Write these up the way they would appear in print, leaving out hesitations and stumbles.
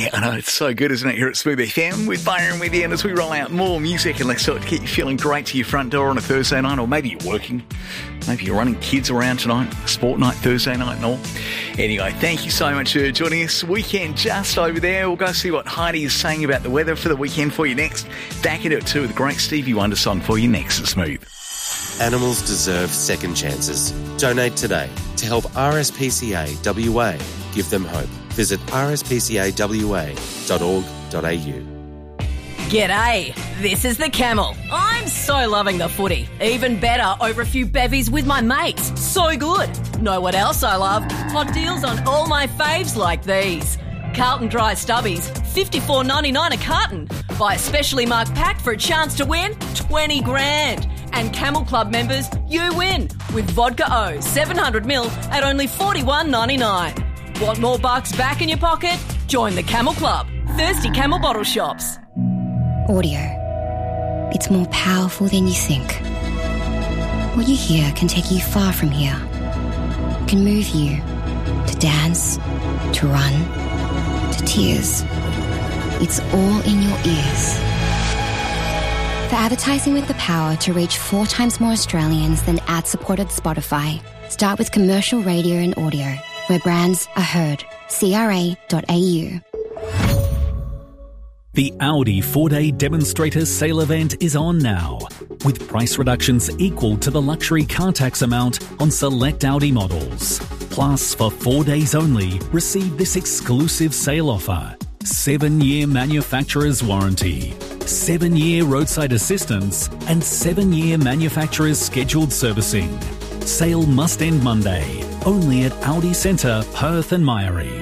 Yeah, I know, it's so good, isn't it, here at Smooth FM with Byron with you, and as we roll out more music and let's sort of keep you feeling great to your front door on a Thursday night, or maybe you're working, maybe you're running kids around tonight, sport night, Thursday night and all. Anyway, thank you so much for joining us. Weekend just over there. We'll go see what Heidi is saying about the weather for the weekend for you next. Back into it too with a great Stevie Wonder song for you next at Smooth. Animals deserve second chances. Donate today to help RSPCA WA. Give them hope. Visit rspcawa.org.au. G'day, this is the Camel. I'm so loving the footy. Even better over a few bevies with my mates. So good. Know what else I love? Hot deals on all my faves like these. Carlton Dry Stubbies, $54.99 a carton. Buy a specially marked pack for a chance to win 20 grand. And Camel Club members, you win with Vodka O 700ml at only $41.99. Want more bucks back in your pocket? Join the Camel Club. Thirsty Camel bottle shops. Audio. It's more powerful than you think. What you hear can take you far from here. It can move you to dance, to run, to tears. It's all in your ears. For advertising with the power to reach 4 times more Australians than ad-supported Spotify, start with commercial radio and audio, where brands are heard. CRA.au. The Audi 4-day demonstrator sale event is on now, with price reductions equal to the luxury car tax amount on select Audi models. Plus, for 4 days only, receive this exclusive sale offer: 7-year manufacturer's warranty, 7-year roadside assistance, and 7-year manufacturer's scheduled servicing. Sale must end Monday, only at Audi Centre, Perth and Myrie.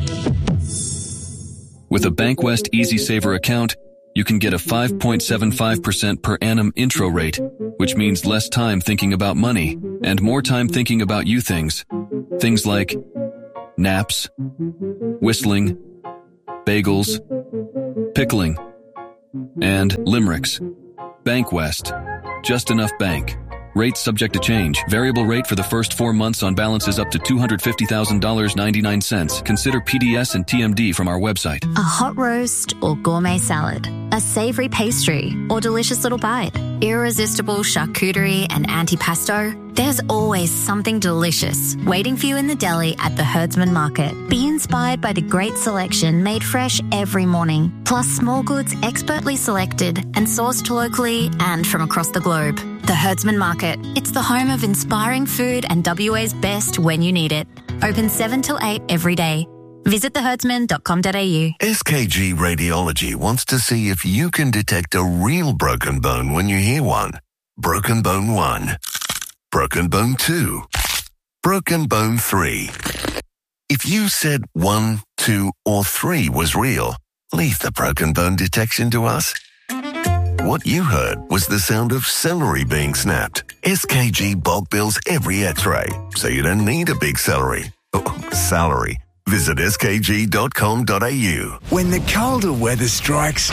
With a Bankwest EasySaver account, you can get a 5.75% per annum intro rate, which means less time thinking about money and more time thinking about you things. Things like naps, whistling, bagels, pickling, and limericks. Bankwest. Just enough bank. Rates subject to change. Variable rate for the first 4 months on balances up to $250,000.99. Consider PDS and TMD from our website. A hot roast or gourmet salad, a savoury pastry or delicious little bite, irresistible charcuterie and antipasto. There's always something delicious waiting for you in the deli at the Herdsman Market. Be inspired by the great selection made fresh every morning, plus small goods expertly selected and sourced locally and from across the globe. The Herdsman Market. It's the home of inspiring food and WA's best when you need it. Open 7 till 8 every day. Visit theherdsman.com.au. SKG Radiology wants to see if you can detect a real broken bone when you hear one. Broken bone 1. Broken bone 2. Broken bone 3. If you said 1, 2, or 3 was real, leave the broken bone detection to us. What you heard was the sound of celery being snapped. SKG bulk bills every x-ray, so you don't need a big salary. Salary. Visit skg.com.au. When the colder weather strikes,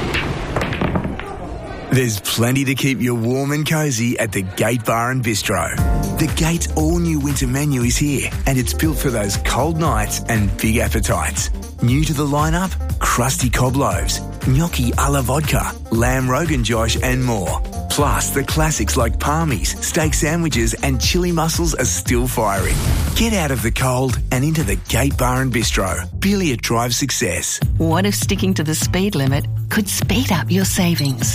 there's plenty to keep you warm and cosy at the Gate Bar and Bistro. The Gate's all-new winter menu is here, and it's built for those cold nights and big appetites. New to the lineup, crusty cob loaves, gnocchi a la vodka, lamb rogan josh and more. Plus, the classics like palmies, steak sandwiches and chili mussels are still firing. Get out of the cold and into the Gate Bar and Bistro. Billy drives success. What if sticking to the speed limit could speed up your savings?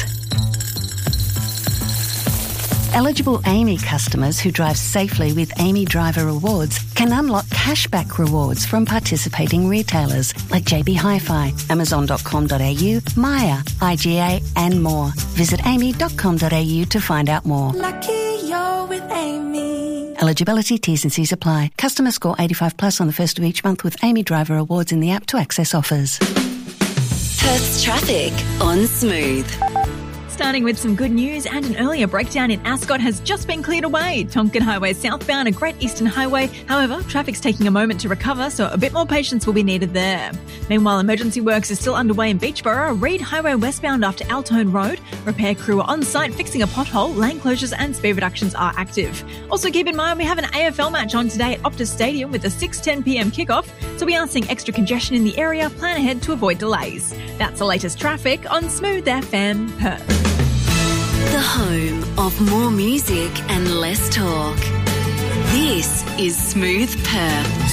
Eligible AAMI customers who drive safely with AAMI Driver Rewards can unlock cashback rewards from participating retailers like JB Hi-Fi, Amazon.com.au, Maya, IGA and more. Visit aami.com.au to find out more. Lucky you're with AAMI. Eligibility, T's and C's apply. Customer score 85 plus on the first of each month with AAMI Driver Rewards in the app to access offers. Perth's traffic on Smooth. Starting with some good news, and an earlier breakdown in Ascot has just been cleared away. Tonkin Highway southbound and Great Eastern Highway. However, traffic's taking a moment to recover, so a bit more patience will be needed there. Meanwhile, emergency works are still underway in Beachborough. Reed Highway westbound after Altone Road. Repair crew are on site fixing a pothole. Lane closures and speed reductions are active. Also keep in mind we have an AFL match on today at Optus Stadium with a 6:10pm kickoff, so we are seeing extra congestion in the area. Plan ahead to avoid delays. That's the latest traffic on Smooth FM Perth. The home of more music and less talk. This is Smooth Perth.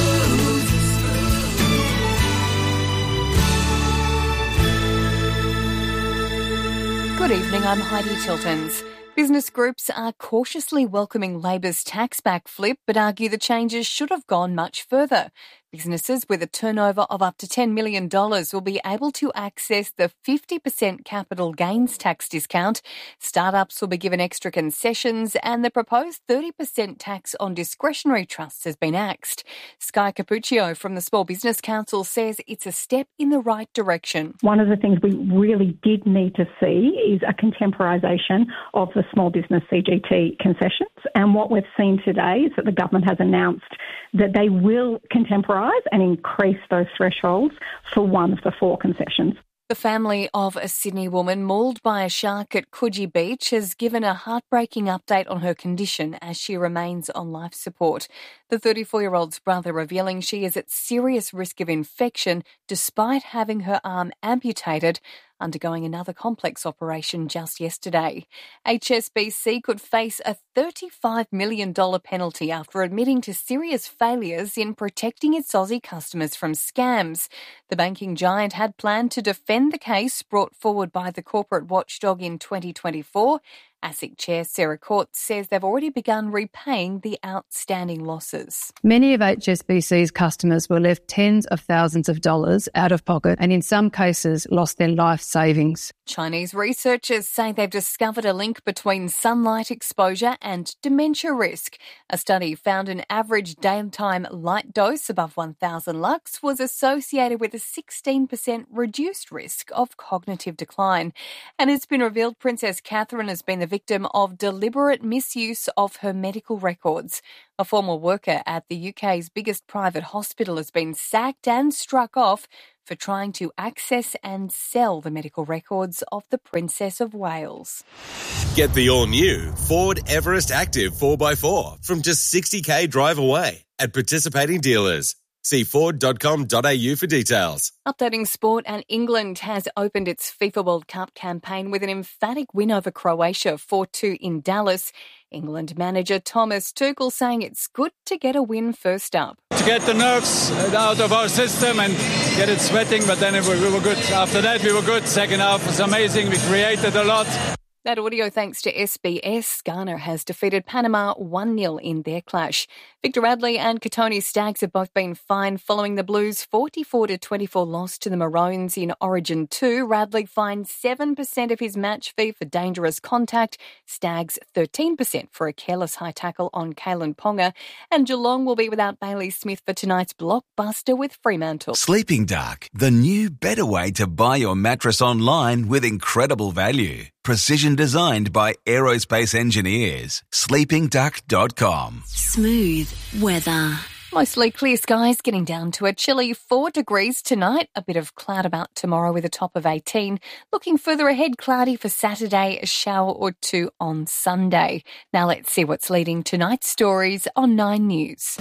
Good evening, I'm Heidi Tiltons. Business groups are cautiously welcoming Labor's tax backflip, but argue the changes should have gone much further. Businesses with a turnover of up to $10 million will be able to access the 50% capital gains tax discount. Startups will be given extra concessions, and the proposed 30% tax on discretionary trusts has been axed. Sky Capuccio from the Small Business Council says it's a step in the right direction. One of the things we really did need to see is a contemporisation of the small business CGT concessions. And what we've seen today is that the government has announced that they will contemporise and increase those thresholds for one of the four concessions. The family of a Sydney woman mauled by a shark at Coogee Beach has given a heartbreaking update on her condition as she remains on life support. The 34-year-old's brother revealing she is at serious risk of infection despite having her arm amputated, undergoing another complex operation just yesterday. HSBC could face a $35 million penalty after admitting to serious failures in protecting its Aussie customers from scams. The banking giant had planned to defend the case brought forward by the corporate watchdog in 2024. ASIC Chair Sarah Courts says they've already begun repaying the outstanding losses. Many of HSBC's customers were left tens of thousands of dollars out of pocket and in some cases lost their life savings. Chinese researchers say they've discovered a link between sunlight exposure and dementia risk. A study found an average daytime light dose above 1,000 lux was associated with a 16% reduced risk of cognitive decline. And it's been revealed Princess Catherine has been the victim of deliberate misuse of her medical records. A former worker at the UK's biggest private hospital has been sacked and struck off for trying to access and sell the medical records of the Princess of Wales. Get the all-new Ford Everest Active 4x4 from just $60,000 drive away at participating dealers. See Ford.com.au for details. Updating sport, and England has opened its FIFA World Cup campaign with an emphatic win over Croatia 4-2 in Dallas. England manager Thomas Tuchel saying it's good to get a win first up. To get the nerves out of our system and get it sweating, but then we were good. After that, we were good. Second half was amazing. We created a lot. That audio thanks to SBS. Ghana has defeated Panama 1-0 in their clash. Victor Radley and Katoni Staggs have both been fined following the Blues' 44-24 loss to the Maroons in Origin 2. Radley fined 7% of his match fee for dangerous contact, Staggs 13% for a careless high tackle on Kalen Ponga, and Geelong will be without Bailey Smith for tonight's blockbuster with Fremantle. Sleeping Dark, the new better way to buy your mattress online with incredible value. Precision designed by aerospace engineers. SleepingDuck.com. Smooth weather. Mostly clear skies, getting down to a chilly 4 degrees tonight. A bit of cloud about tomorrow with a top of 18. Looking further ahead, cloudy for Saturday, a shower or two on Sunday. Now let's see what's leading tonight's stories on 9 News.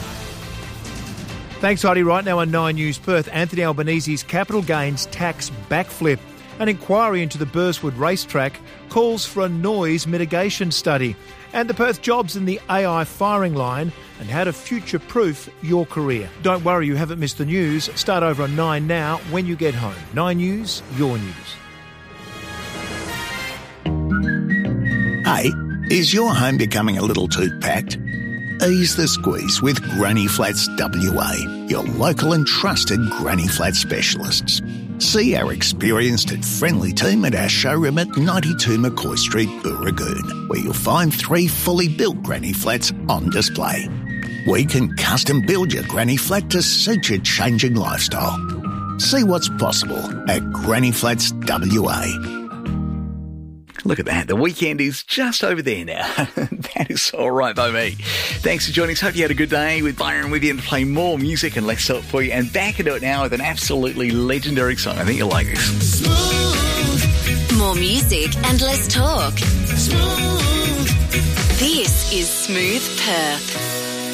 Thanks, Heidi. Right now on 9 News Perth, Anthony Albanese's capital gains tax backflip. An inquiry into the Burswood racetrack calls for a noise mitigation study. And the Perth jobs in the AI firing line and how to future-proof your career. Don't worry, you haven't missed the news. Start over on 9 now when you get home. 9 News, your news. Hey, is your home becoming a little too packed? Ease the squeeze with Granny Flats WA, your local and trusted Granny Flat specialists. See our experienced and friendly team at our showroom at 92 McCoy Street, Booragoon, where you'll find 3 fully built Granny Flats on display. We can custom build your Granny Flat to suit your changing lifestyle. See what's possible at Granny Flats WA. Look at that. The weekend is just over there now. That is all right by me. Thanks for joining us. Hope you had a good day with Byron with you and play more music and less talk for you. And back into it now with an absolutely legendary song. I think you'll like this. Smooth. More music and less talk. Smooth. This is Smooth Perth.